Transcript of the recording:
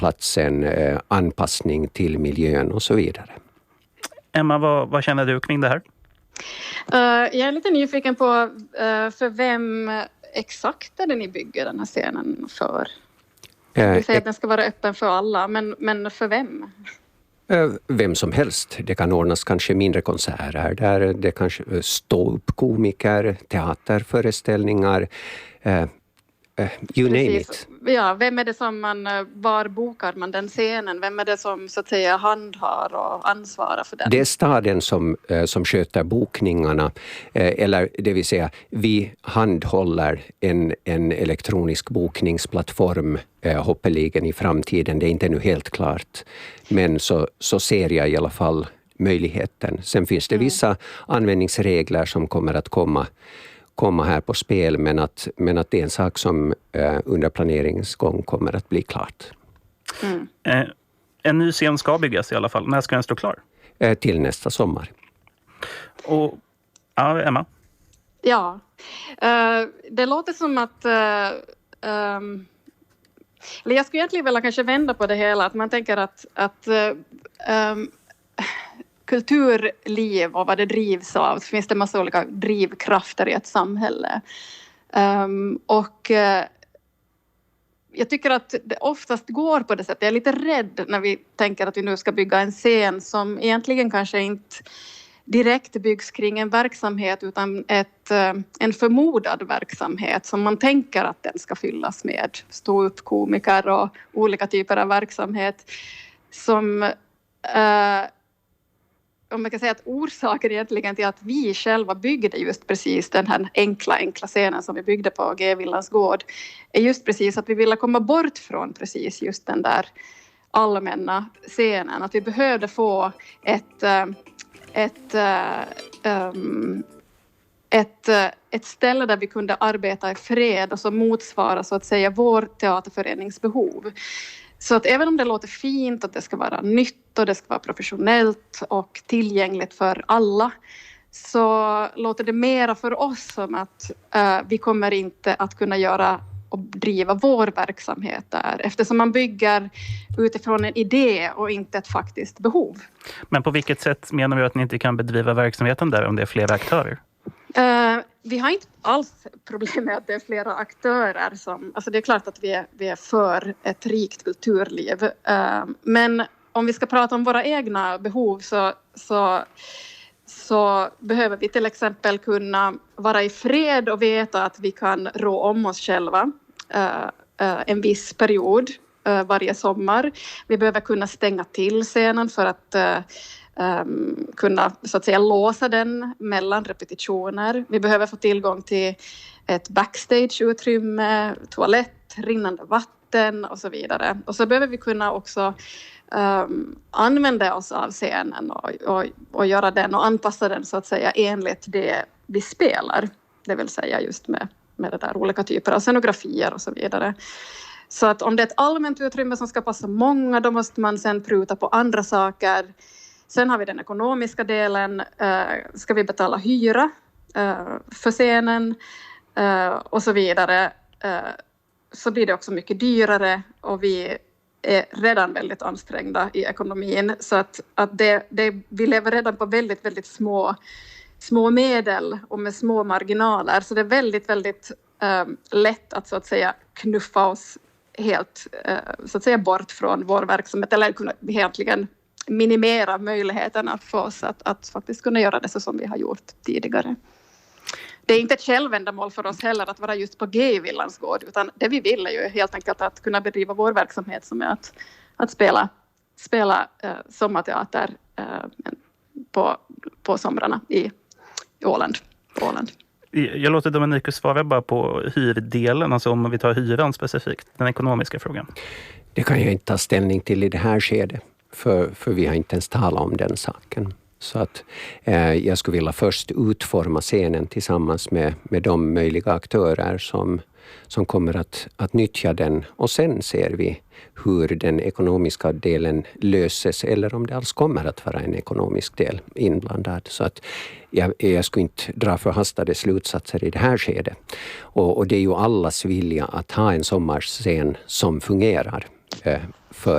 platsen, anpassning till miljön och så vidare. Emma, vad känner du kring det här? Jag är lite nyfiken på för vem exakt är det ni bygger den här scenen för? Du säger att den ska vara öppen för alla, men för vem? Vem som helst. Det kan ordnas kanske mindre konserter där, det kanske stå upp komiker, teaterföreställningar, you name it. Ja, vem är det som var bokar man den scenen? Vem är det som så att säga handhar och ansvarar för den? Det är staden som sköter bokningarna, eller det vill säga vi handhåller en elektronisk bokningsplattform hoppeligen i framtiden. Det är inte nu helt klart, men så ser jag i alla fall möjligheten. Sen finns det vissa användningsregler som kommer att komma här på spel, men att det är en sak som under planeringens gång kommer att bli klart. En ny scen ska byggas i alla fall. När ska den stå klar? Till nästa sommar. Och Emma? Ja, det låter som att eller jag skulle egentligen vilja kanske vända på det hela, att man tänker att kulturliv och vad det drivs av, så finns det massa olika drivkrafter i ett samhälle. Och jag tycker att det oftast går på det sättet. Jag är lite rädd när vi tänker att vi nu ska bygga en scen som egentligen kanske inte direkt byggs kring en verksamhet, utan en förmodad verksamhet som man tänker att den ska fyllas med stå upp komiker och olika typer av verksamhet som om man kan säga att orsaken egentligen till att vi själva byggde just precis den här enkla scenen som vi byggde på G-villans gård är just precis att vi ville komma bort från precis just den där allmänna scenen. Att vi behövde få ett ställe där vi kunde arbeta i fred och som motsvarar så att säga vår teaterförenings behov. Så att även om det låter fint att det ska vara nytt och det ska vara professionellt och tillgängligt för alla, så låter det mera för oss som att vi kommer inte att kunna göra och driva vår verksamhet där, eftersom man bygger utifrån en idé och inte ett faktiskt behov. Men på vilket sätt menar du att ni inte kan bedriva verksamheten där om det är flera aktörer? Vi har inte alls problem med att det är flera aktörer som, alltså det är klart att vi är för ett rikt kulturliv, men om vi ska prata om våra egna behov så behöver vi till exempel kunna vara i fred och veta att vi kan rå om oss själva en viss period varje sommar. Vi behöver kunna stänga till scenen för att kunna så att säga låsa den mellan repetitioner. Vi behöver få tillgång till ett backstageutrymme, toalett, rinnande vatten och så vidare. Och så behöver vi kunna också använda oss av scenen och göra den och anpassa den så att säga enligt det vi spelar. Det vill säga just med det där olika typer av scenografier och så vidare. Så att om det är ett allmänt utrymme som ska passa många, då måste man sen pruta på andra saker. Sen har vi den ekonomiska delen. Ska vi betala hyra för scenen och så vidare, så blir det också mycket dyrare och vi är redan väldigt ansträngda i ekonomin. Så att vi lever redan på väldigt, väldigt små medel och med små marginaler. Så det är väldigt, väldigt lätt att så att säga knuffa oss helt så att säga bort från vår verksamhet, eller kunna egentligen minimera möjligheterna för oss att faktiskt kunna göra det så som vi har gjort tidigare. Det är inte ett självändamål för oss heller att vara just på G-villans gård, utan det vi vill är ju helt enkelt att kunna bedriva vår verksamhet som är att spela sommarteater på somrarna i Åland. Jag låter Dominikus svara bara på hyrdelen, alltså om vi tar hyran specifikt, den ekonomiska frågan. Det kan jag inte ta ställning till i det här skedet, för vi har inte ens talat om den saken. Så att jag skulle vilja först utforma scenen tillsammans med de möjliga aktörer som kommer att nyttja den, och sen ser vi hur den ekonomiska delen löses, eller om det alls kommer att vara en ekonomisk del inblandad. Så att jag skulle inte dra förhastade slutsatser i det här skedet. Och det är ju allas vilja att ha en sommarscen som fungerar för